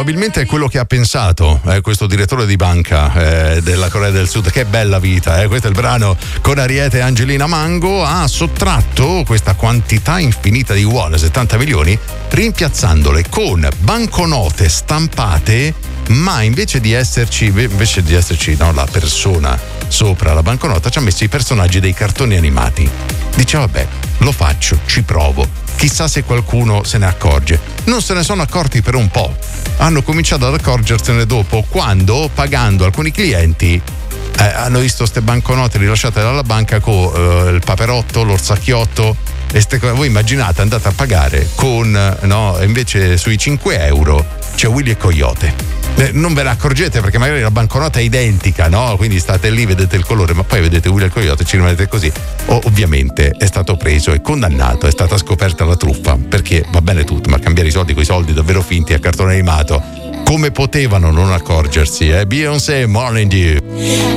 probabilmente è quello che ha pensato questo direttore di banca della Corea del Sud. Che bella vita, questo è il brano con Ariete e Angelina Mango. Ha sottratto questa quantità infinita di won, 70 milioni, rimpiazzandole con banconote stampate, ma invece di esserci no, la persona sopra la banconota, ci ha messo i personaggi dei cartoni animati. Dice vabbè, lo faccio, ci provo, chissà se qualcuno se ne accorge. Non se ne sono accorti per un po', hanno cominciato ad accorgersene dopo, quando, pagando alcuni clienti, hanno visto ste banconote rilasciate dalla banca con il paperotto, l'orsacchiotto e ste cose. Voi immaginate, andate a pagare con, no, invece sui 5 euro c'è Willy e Coyote. Non ve ne accorgete perché magari la banconota è identica, no? Quindi state lì, vedete il colore, ma poi vedete Willy e Coyote, ci rimanete così. Ovviamente è stato preso e condannato, è stata scoperta la truffa, perché va bene tutto, ma cambiare i soldi con i soldi davvero finti a cartone animato, come potevano non accorgersi? Beyoncé, Morning Dew.